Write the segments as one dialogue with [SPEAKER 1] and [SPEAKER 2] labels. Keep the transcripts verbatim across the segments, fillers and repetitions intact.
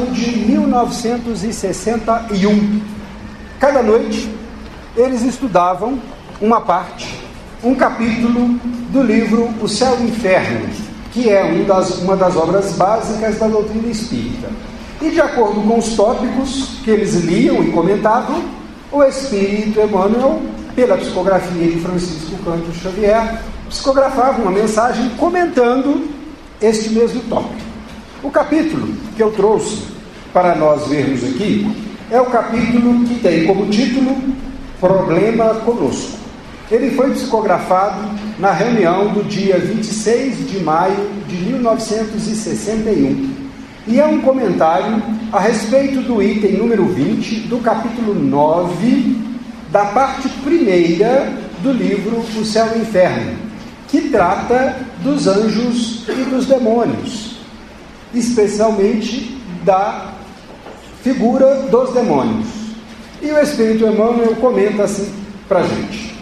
[SPEAKER 1] ano de mil novecentos e sessenta e um. Cada noite, eles estudavam uma parte, um capítulo do livro O Céu e o Inferno, que é um das, uma das obras básicas da doutrina espírita. E de acordo com os tópicos que eles liam e comentavam, o Espírito Emmanuel, pela psicografia de Francisco Cândido Xavier, psicografava uma mensagem comentando este mesmo tópico. O capítulo que eu trouxe para nós vermos aqui é o capítulo que tem como título Problema Conosco. Ele foi psicografado na reunião do dia vinte e seis de maio de mil novecentos e sessenta e um e é um comentário a respeito do item número vinte do capítulo nove da parte primeira do livro O Céu e o Inferno, que trata dos anjos e dos demônios, especialmente da figura dos demônios. E o Espírito Emmanuel comenta assim para a gente: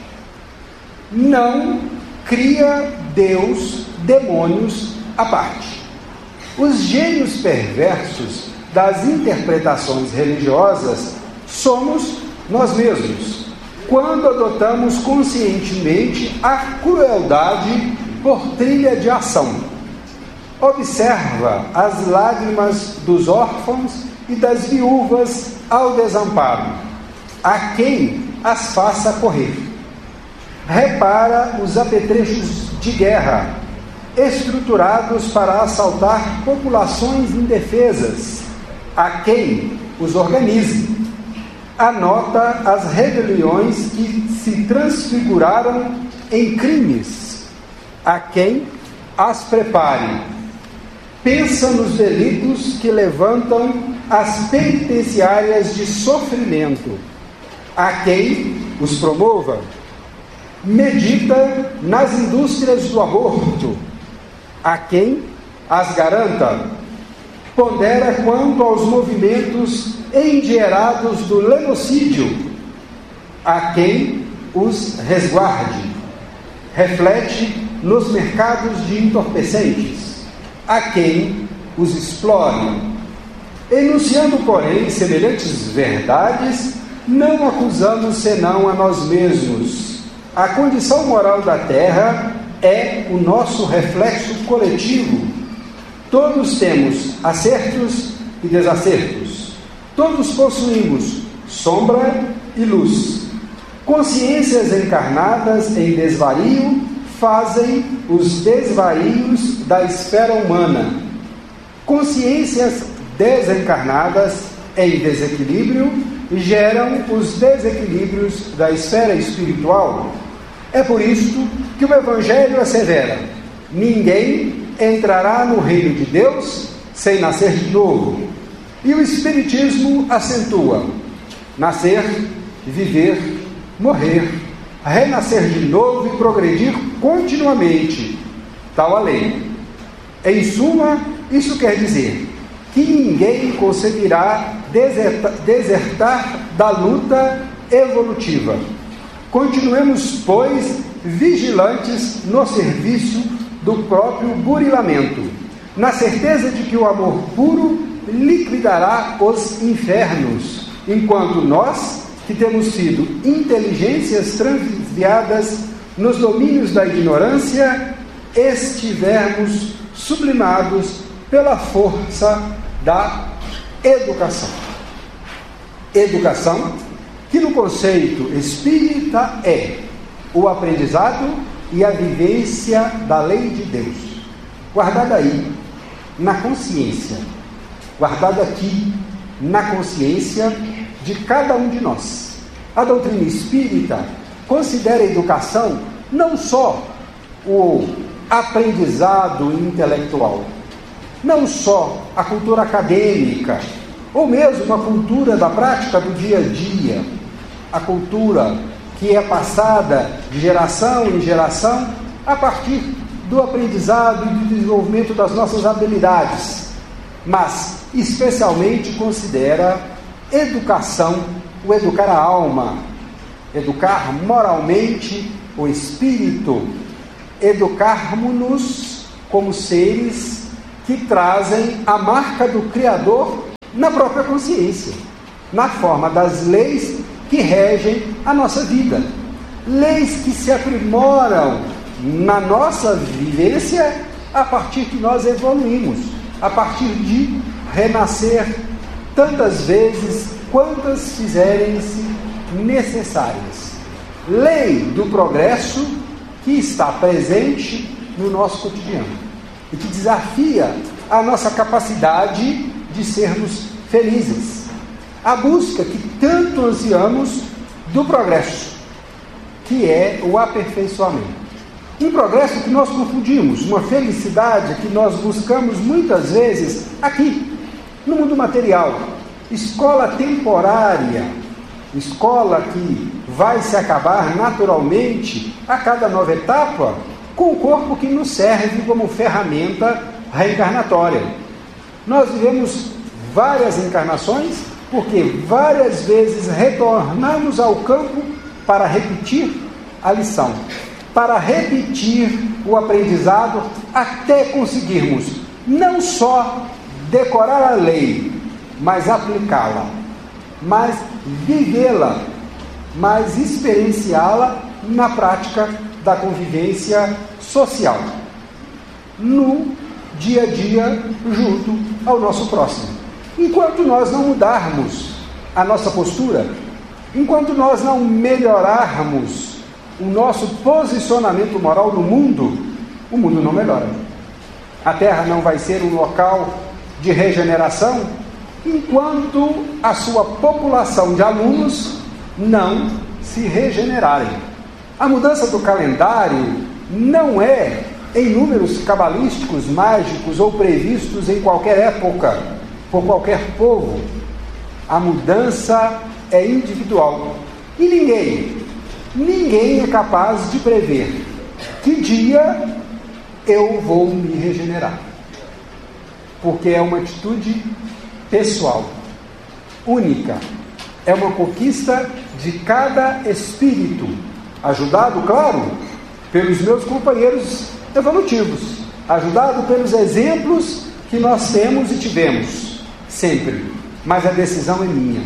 [SPEAKER 1] não cria Deus demônios à parte. Os gênios perversos das interpretações religiosas somos nós mesmos, quando adotamos conscientemente a crueldade por trilha de ação. Observa as lágrimas dos órfãos e das viúvas ao desamparo, a quem as faça correr. Repara os apetrechos de guerra, estruturados para assaltar populações indefesas, a quem os organize. Anota as rebeliões que se transfiguraram em crimes, a quem as prepare. Pensa nos delitos que levantam as penitenciárias de sofrimento, a quem os promova. Medita nas indústrias do aborto, a quem as garanta. Pondera quanto aos movimentos endinheirados do lenocídio, a quem os resguarde. Reflete nos mercados de entorpecentes, a quem os explore. Enunciando, porém, semelhantes verdades, não acusamos senão a nós mesmos. A condição moral da Terra é o nosso reflexo coletivo. Todos temos acertos e desacertos. Todos possuímos sombra e luz. Consciências encarnadas em desvario fazem os desvarios da esfera humana. Consciências desencarnadas em desequilíbrio geram os desequilíbrios da esfera espiritual. É por isto que o Evangelho assevera: ninguém entrará no reino de Deus sem nascer de novo. E o Espiritismo acentua: nascer, viver, morrer, renascer de novo e progredir continuamente. Tal a lei. Em suma, isso quer dizer que ninguém conseguirá desertar, desertar da luta evolutiva. Continuemos, pois, vigilantes no serviço do próprio burilamento, na certeza de que o amor puro liquidará os infernos, enquanto nós, que temos sido inteligências transviadas nos domínios da ignorância, estivermos sublimados pela força da educação. Educação, que no conceito espírita é o aprendizado e a vivência da lei de Deus, guardada aí, na consciência, guardada aqui, na consciência de cada um de nós. A doutrina espírita considera a educação não só o aprendizado intelectual, não só a cultura acadêmica, ou mesmo a cultura da prática do dia a dia, a cultura que é passada de geração em geração a partir do aprendizado e do desenvolvimento das nossas habilidades, mas especialmente considera educação, o educar a alma, educar moralmente o espírito, educarmos-nos como seres que trazem a marca do Criador na própria consciência, na forma das leis que regem a nossa vida. Leis que se aprimoram na nossa vivência a partir que nós evoluímos, a partir de renascer tantas vezes quantas fizerem-se necessárias. Lei do progresso que está presente no nosso cotidiano e que desafia a nossa capacidade de sermos felizes. A busca que tanto ansiamos do progresso, que é o aperfeiçoamento. Um progresso que nós confundimos, uma felicidade que nós buscamos muitas vezes aqui, no mundo material. Escola temporária, escola que vai se acabar naturalmente a cada nova etapa, com o corpo que nos serve como ferramenta reencarnatória. Nós vivemos várias encarnações, porque várias vezes retornamos ao campo para repetir a lição, para repetir o aprendizado até conseguirmos não só decorar a lei, mas aplicá-la, mas vivê-la, mas experienciá-la na prática da convivência social, no dia a dia, junto ao nosso próximo. Enquanto nós não mudarmos a nossa postura, enquanto nós não melhorarmos o nosso posicionamento moral no mundo, o mundo não melhora. A Terra não vai ser um local de regeneração enquanto a sua população de alunos não se regenerarem. A mudança do calendário não é em números cabalísticos, mágicos ou previstos em qualquer época, por qualquer povo. A mudança é individual. E ninguém, ninguém é capaz de prever que dia eu vou me regenerar. Porque é uma atitude pessoal, única. É uma conquista de cada espírito, ajudado, claro, pelos meus companheiros evolutivos, ajudado pelos exemplos que nós temos e tivemos, sempre. Mas a decisão é minha.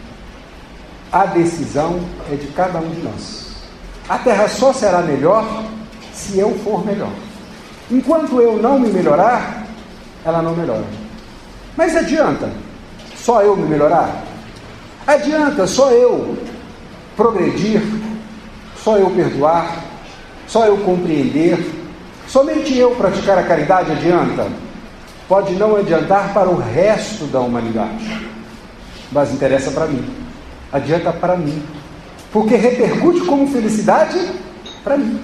[SPEAKER 1] A decisão é de cada um de nós. A Terra só será melhor se eu for melhor. Enquanto eu não me melhorar, ela não melhora. Mas adianta só eu me melhorar? Adianta só eu progredir? Só eu perdoar? Só eu compreender? Somente eu praticar a caridade adianta? Pode não adiantar para o resto da humanidade, mas interessa para mim. Adianta para mim, porque repercute como felicidade para mim.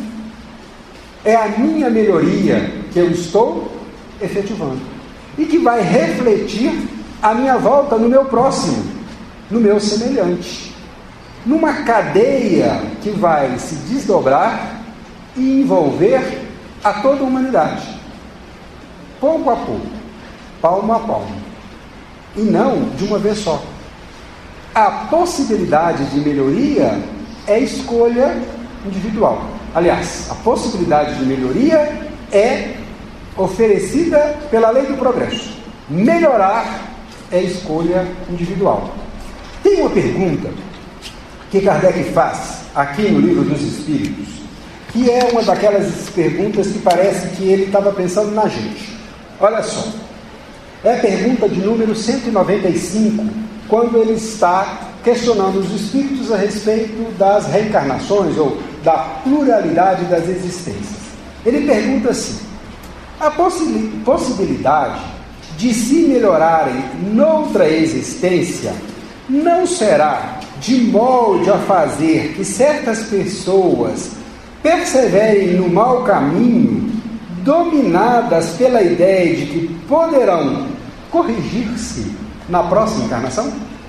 [SPEAKER 1] É a minha melhoria que eu estou efetivando e que vai refletir a minha volta no meu próximo, no meu semelhante, numa cadeia que vai se desdobrar e envolver a toda a humanidade, pouco a pouco, palmo a palmo, e não de uma vez só. A possibilidade de melhoria é escolha individual. Aliás, a possibilidade de melhoria é oferecida pela lei do progresso. Melhorar é escolha individual. Tem uma pergunta que Kardec faz aqui no Livro dos Espíritos, que é uma daquelas perguntas que parece que ele estava pensando na gente. Olha só, é a pergunta de número cento e noventa e cinco, quando ele está questionando os espíritos a respeito das reencarnações ou da pluralidade das existências. Ele pergunta assim: a possibilidade de se melhorarem noutra existência não será de molde a fazer que certas pessoas perseverem no mau caminho, dominadas pela ideia de que poderão corrigir-se na próxima encarnação?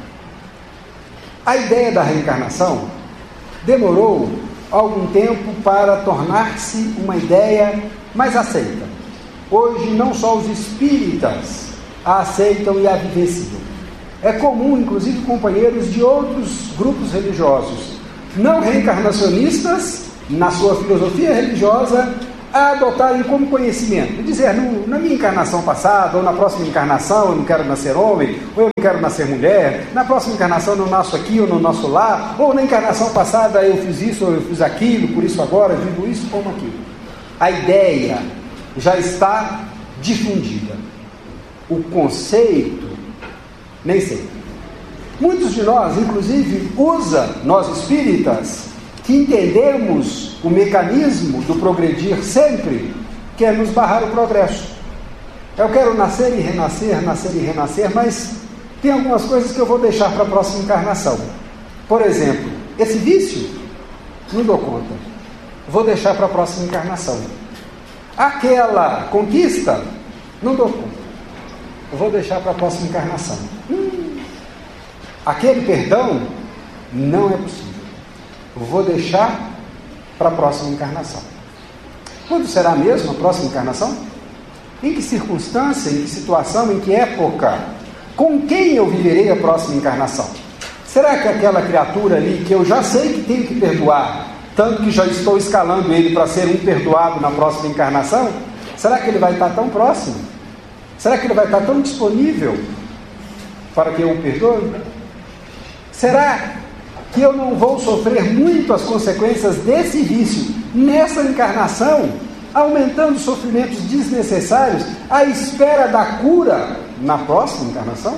[SPEAKER 1] A ideia da reencarnação demorou algum tempo para tornar-se uma ideia mais aceita. Hoje, não só os espíritas a aceitam e a vivenciam. É comum, inclusive, companheiros de outros grupos religiosos, não reencarnacionistas, na sua filosofia religiosa, a adotarem como conhecimento, dizer, no, na minha encarnação passada, ou na próxima encarnação eu não quero nascer homem, ou eu não quero nascer mulher, na próxima encarnação eu não nasço aqui ou não nasço lá, ou na encarnação passada eu fiz isso ou eu fiz aquilo, por isso agora vivo isso como aquilo. A ideia já está difundida. O conceito, nem sei. Muitos de nós, inclusive, usa, nós espíritas, que entendemos o mecanismo do progredir sempre, que é nos barrar o progresso. Eu quero nascer e renascer, nascer e renascer, mas tem algumas coisas que eu vou deixar para a próxima encarnação. Por exemplo, esse vício, não dou conta. Vou deixar para a próxima encarnação. Aquela conquista, não dou conta. Vou deixar para a próxima encarnação. Hum. Aquele perdão, não é possível. Vou deixar para a próxima encarnação. Quando será mesmo a próxima encarnação? Em que circunstância, em que situação, em que época? Com quem eu viverei a próxima encarnação? Será que aquela criatura ali, que eu já sei que tenho que perdoar, tanto que já estou escalando ele para ser um perdoado na próxima encarnação, será que ele vai estar tão próximo? Será que ele vai estar tão disponível para que eu o perdoe? Será que eu não vou sofrer muito as consequências desse vício nessa encarnação, aumentando sofrimentos desnecessários à espera da cura na próxima encarnação?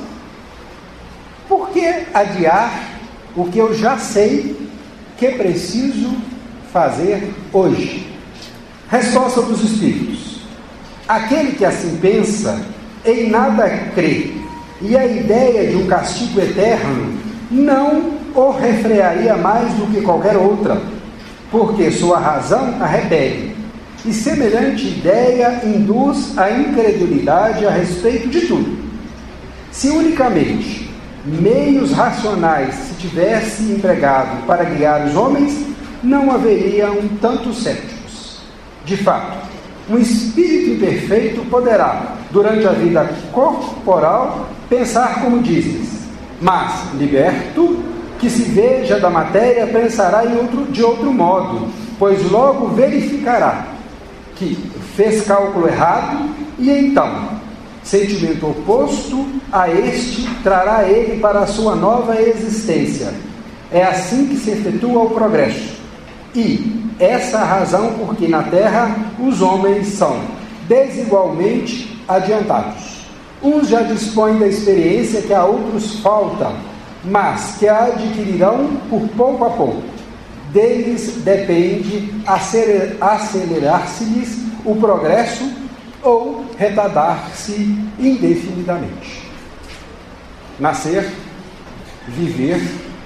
[SPEAKER 1] Por que adiar o que eu já sei que preciso fazer hoje? Resposta dos Espíritos: aquele que assim pensa, em nada crê, e a ideia de um castigo eterno não o refrearia mais do que qualquer outra, porque sua razão a repele, e semelhante ideia induz a incredulidade a respeito de tudo. Se unicamente meios racionais se tivesse empregado para guiar os homens, não haveriam tantos céticos. De fato, um espírito imperfeito poderá, durante a vida corporal, pensar como dizes, mas, liberto, que se veja da matéria, pensará em outro, de outro modo, pois logo verificará que fez cálculo errado, e então, sentimento oposto a este, trará ele para a sua nova existência. É assim que se efetua o progresso. E essa é a razão por que na Terra os homens são desigualmente adiantados. Uns já dispõem da experiência que a outros falta, mas que a adquirirão por pouco a pouco. Deles depende acelerar-se-lhes o progresso ou retardar-se indefinidamente. Nascer, viver,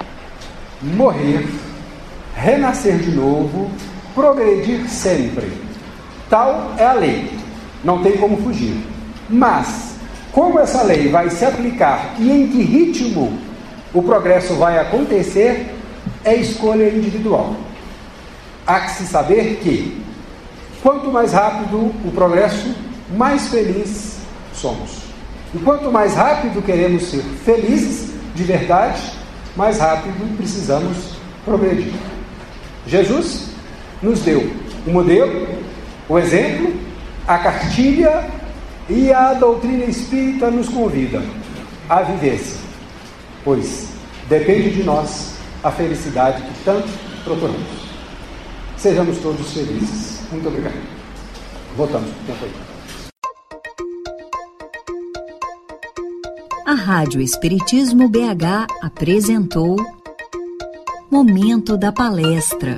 [SPEAKER 1] morrer, renascer de novo, progredir sempre. Tal é a lei. Não tem como fugir. Mas como essa lei vai se aplicar e em que ritmo o progresso vai acontecer, é escolha individual. Há que se saber que, quanto mais rápido o progresso, mais felizes somos. E quanto mais rápido queremos ser felizes de verdade, mais rápido precisamos progredir. Jesus nos deu o modelo, o exemplo, a cartilha, e a doutrina espírita nos convida à vivência, pois depende de nós a felicidade que tanto procuramos. Sejamos todos felizes. Muito obrigado. Voltamos para o tempo aí.
[SPEAKER 2] A Rádio Espiritismo B H apresentou Momento da Palestra.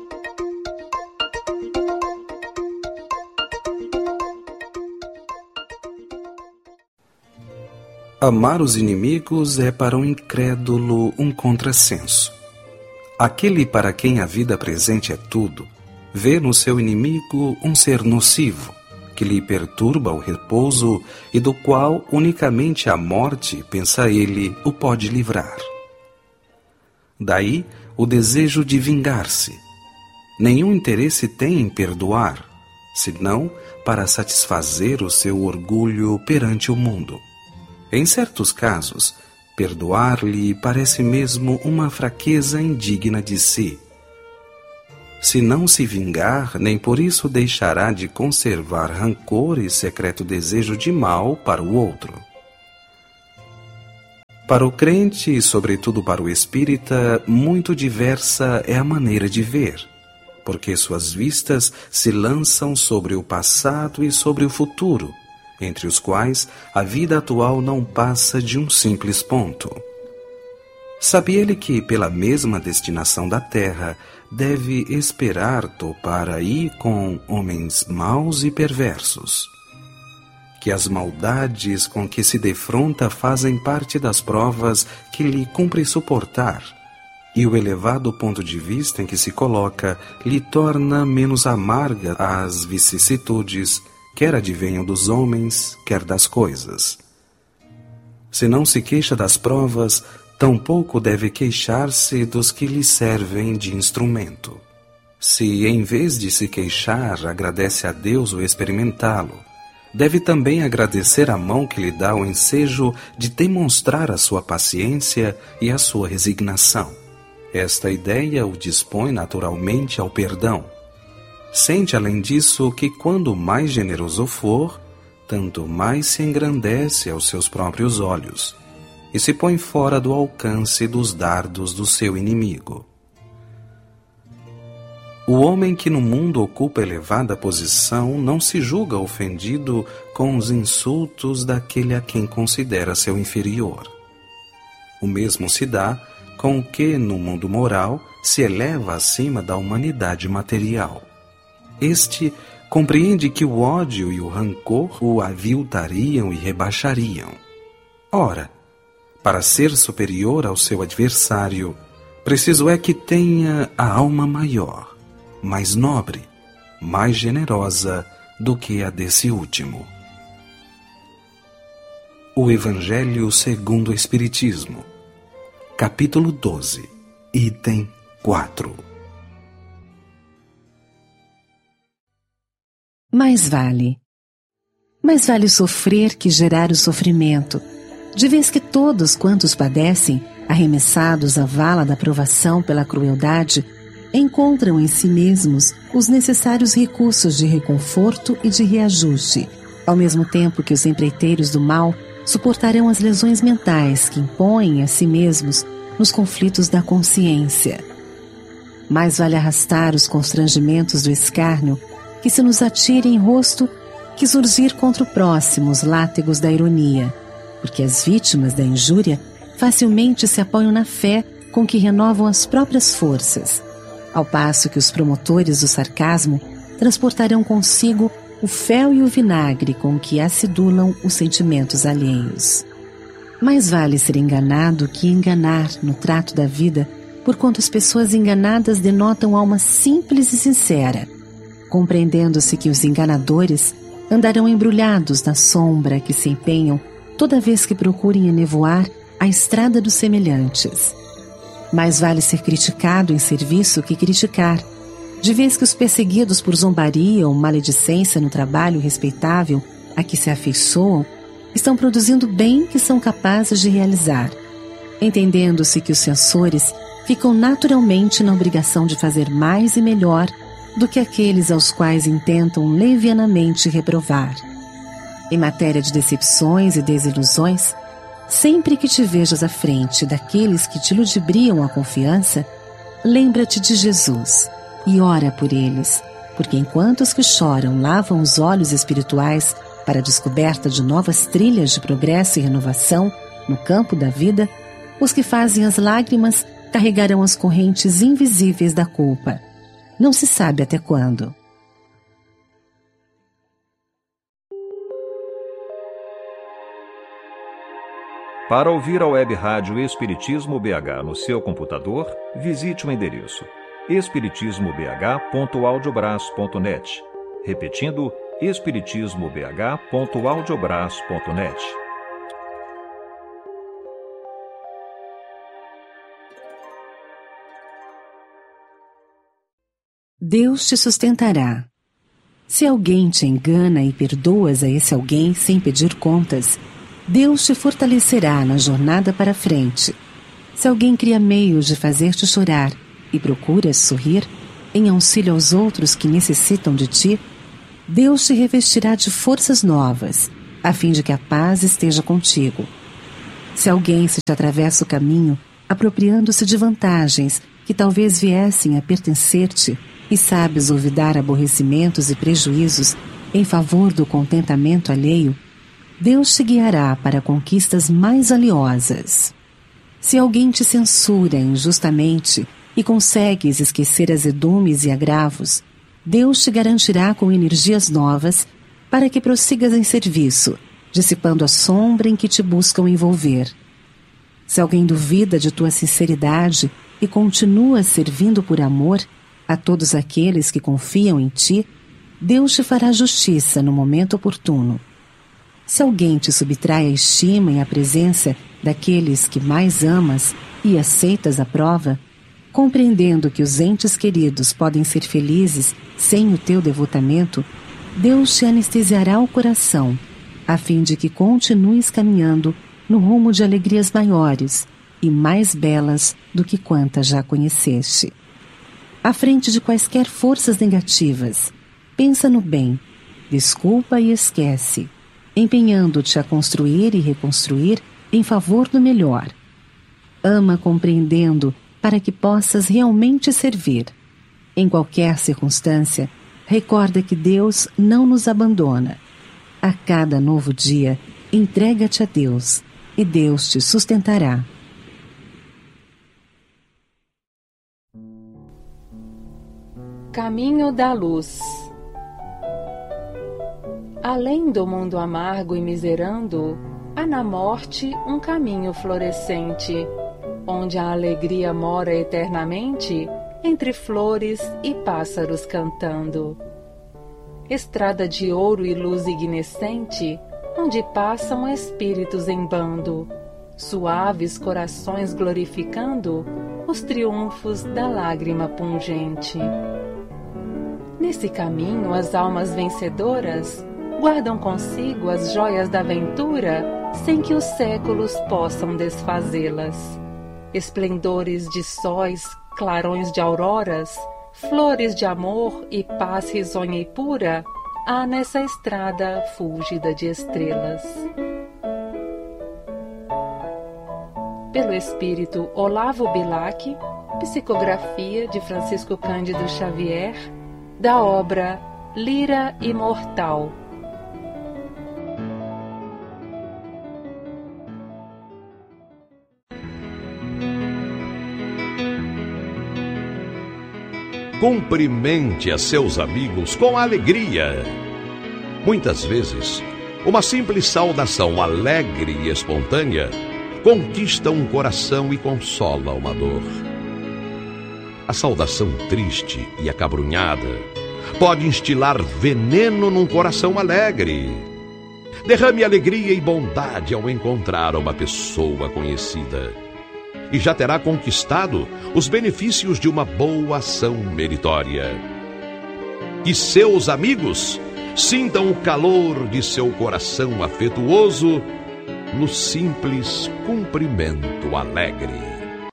[SPEAKER 3] Amar os inimigos é para um incrédulo um contrassenso. Aquele para quem a vida presente é tudo, vê no seu inimigo um ser nocivo, que lhe perturba o repouso e do qual unicamente a morte, pensa ele, o pode livrar. Daí o desejo de vingar-se. Nenhum interesse tem em perdoar, senão para satisfazer o seu orgulho perante o mundo. Em certos casos, perdoar-lhe parece mesmo uma fraqueza indigna de si. Se não se vingar, nem por isso deixará de conservar rancor e secreto desejo de mal para o outro. Para o crente e sobretudo para o espírita, muito diversa é a maneira de ver, porque suas vistas se lançam sobre o passado e sobre o futuro, entre os quais a vida atual não passa de um simples ponto. Sabe ele que, pela mesma destinação da terra, deve esperar topar aí com homens maus e perversos. Que as maldades com que se defronta fazem parte das provas que lhe cumpre suportar, e o elevado ponto de vista em que se coloca lhe torna menos amarga as vicissitudes, quer advenham dos homens, quer das coisas. Se não se queixa das provas, tampouco deve queixar-se dos que lhe servem de instrumento. Se, em vez de se queixar, agradece a Deus o experimentá-lo, deve também agradecer a mão que lhe dá o ensejo de demonstrar a sua paciência e a sua resignação. Esta ideia o dispõe naturalmente ao perdão. Sente, além disso, que quando mais generoso for, tanto mais se engrandece aos seus próprios olhos e se põe fora do alcance dos dardos do seu inimigo. O homem que no mundo ocupa elevada posição não se julga ofendido com os insultos daquele a quem considera seu inferior. O mesmo se dá com o que, no mundo moral, se eleva acima da humanidade material. Este compreende que o ódio e o rancor o aviltariam e rebaixariam. Ora, para ser superior ao seu adversário, preciso é que tenha a alma maior, mais nobre, mais generosa do que a desse último. O Evangelho segundo o Espiritismo, capítulo doze, item quatro.
[SPEAKER 4] Mais vale. Mais vale sofrer que gerar o sofrimento, de vez que todos quantos padecem, arremessados à vala da provação pela crueldade, encontram em si mesmos os necessários recursos de reconforto e de reajuste, ao mesmo tempo que os empreiteiros do mal suportarão as lesões mentais que impõem a si mesmos nos conflitos da consciência. Mais vale arrastar os constrangimentos do escárnio que se nos atire em rosto que surgir contra o próximo os látegos da ironia, porque as vítimas da injúria facilmente se apoiam na fé com que renovam as próprias forças, ao passo que os promotores do sarcasmo transportarão consigo o fel e o vinagre com que acidulam os sentimentos alheios. Mais vale ser enganado que enganar no trato da vida, porquanto as pessoas enganadas denotam alma simples e sincera, compreendendo-se que os enganadores andarão embrulhados na sombra que se empenham toda vez que procurem enevoar a estrada dos semelhantes. Mais vale ser criticado em serviço que criticar, de vez que os perseguidos por zombaria ou maledicência no trabalho respeitável a que se afeiçoam estão produzindo bem que são capazes de realizar, entendendo-se que os censores ficam naturalmente na obrigação de fazer mais e melhor do que aqueles aos quais intentam levianamente reprovar. Em matéria de decepções e desilusões, sempre que te vejas à frente daqueles que te ludibriam a confiança, lembra-te de Jesus e ora por eles, porque enquanto os que choram lavam os olhos espirituais para a descoberta de novas trilhas de progresso e renovação no campo da vida, os que fazem as lágrimas carregarão as correntes invisíveis da culpa. Não se sabe até quando.
[SPEAKER 5] Para ouvir a Web Rádio Espiritismo B H no seu computador, visite o endereço espiritismo b h ponto audiobras ponto net. Repetindo, espiritismo b h ponto audiobras ponto net.
[SPEAKER 4] Deus te sustentará. Se alguém te engana e perdoas a esse alguém sem pedir contas, Deus te fortalecerá na jornada para frente. Se alguém cria meios de fazer-te chorar e procuras sorrir, em auxílio aos outros que necessitam de ti, Deus te revestirá de forças novas, a fim de que a paz esteja contigo. Se alguém se te atravessa o caminho, apropriando-se de vantagens que talvez viessem a pertencer-te, e sabes olvidar aborrecimentos e prejuízos em favor do contentamento alheio, Deus te guiará para conquistas mais valiosas. Se alguém te censura injustamente e consegues esquecer azedumes e agravos, Deus te garantirá com energias novas para que prossigas em serviço, dissipando a sombra em que te buscam envolver. Se alguém duvida de tua sinceridade e continua servindo por amor a todos aqueles que confiam em ti, Deus te fará justiça no momento oportuno. Se alguém te subtrai a estima e a presença daqueles que mais amas e aceitas a prova, compreendendo que os entes queridos podem ser felizes sem o teu devotamento, Deus te anestesiará o coração, a fim de que continues caminhando no rumo de alegrias maiores e mais belas do que quantas já conheceste. À frente de quaisquer forças negativas, pensa no bem, desculpa e esquece, empenhando-te a construir e reconstruir em favor do melhor. Ama compreendendo para que possas realmente servir. Em qualquer circunstância, recorda que Deus não nos abandona. A cada novo dia, entrega-te a Deus, e Deus te sustentará.
[SPEAKER 6] Caminho da luz. Além do mundo amargo e miserando, há na morte um caminho florescente, onde a alegria mora eternamente, entre flores e pássaros cantando. Estrada de ouro e luz ignescente, onde passam espíritos em bando, suaves corações glorificando os triunfos da lágrima pungente. Nesse caminho, as almas vencedoras guardam consigo as joias da aventura, sem que os séculos possam desfazê-las. Esplendores de sóis, clarões de auroras, flores de amor e paz risonha e pura, há nessa estrada fúlgida de estrelas. Pelo espírito Olavo Bilac, psicografia de Francisco Cândido Xavier, da obra Lira Imortal.
[SPEAKER 7] Cumprimente a seus amigos com alegria. Muitas vezes, uma simples saudação alegre e espontânea conquista um coração e consola uma dor. A saudação triste e acabrunhada pode instilar veneno num coração alegre. Derrame alegria e bondade ao encontrar uma pessoa conhecida, e já terá conquistado os benefícios de uma boa ação meritória. Que seus amigos sintam o calor de seu coração afetuoso no simples cumprimento alegre.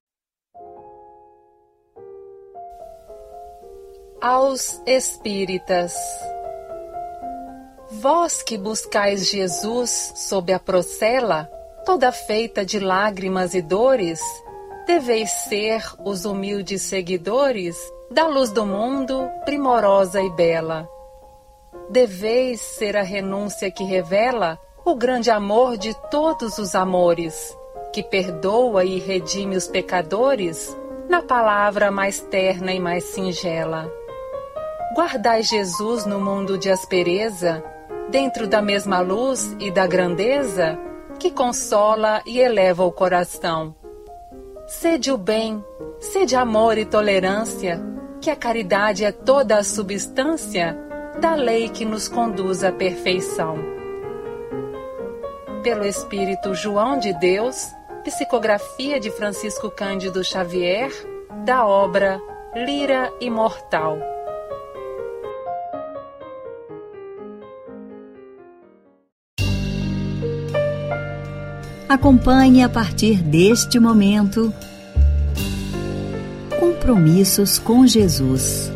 [SPEAKER 6] Aos espíritas. Vós que buscais Jesus sob a procela, toda feita de lágrimas e dores, deveis ser os humildes seguidores da luz do mundo, primorosa e bela. Deveis ser a renúncia que revela o grande amor de todos os amores, que perdoa e redime os pecadores na palavra mais terna e mais singela. Guardai Jesus no mundo de aspereza, dentro da mesma luz e da grandeza, que consola e eleva o coração. Sede o bem, sede amor e tolerância, que a caridade é toda a substância da lei que nos conduz à perfeição. Pelo Espírito João de Deus, psicografia de Francisco Cândido Xavier, da obra Lira Imortal.
[SPEAKER 2] Acompanhe a partir deste momento Compromissos com Jesus.